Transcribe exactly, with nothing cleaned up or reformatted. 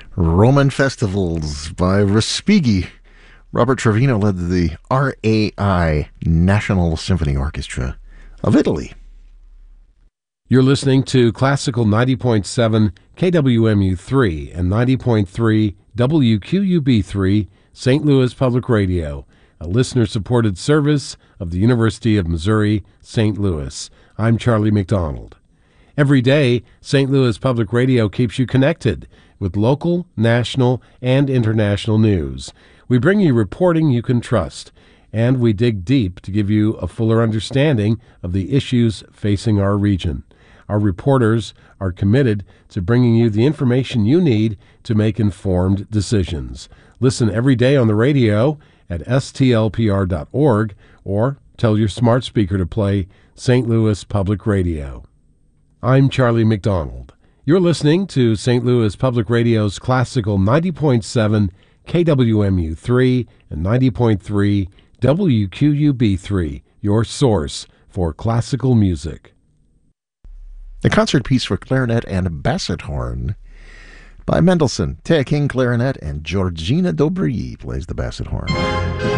Roman Festivals by Respighi. Robert Trevino led the R A I, National Symphony Orchestra of Italy. You're listening to Classical ninety point seven K W M U three and ninety point three W Q U B three, Saint Louis Public Radio, a listener-supported service of the University of Missouri, Saint Louis. I'm Charlie McDonald. Every day, Saint Louis Public Radio keeps you connected with local, national, and international news. We bring you reporting you can trust, and we dig deep to give you a fuller understanding of the issues facing our region. Our reporters are committed to bringing you the information you need to make informed decisions. Listen every day on the radio at S T L P R dot org or tell your smart speaker to play Saint Louis Public Radio. I'm Charlie McDonald. You're listening to Saint Louis Public Radio's Classical ninety point seven K W M U three and ninety point three W Q U B three, your source for classical music. The concert piece for clarinet and basset horn by Mendelssohn. Thea King clarinet and Georgina Dobryi plays the basset horn.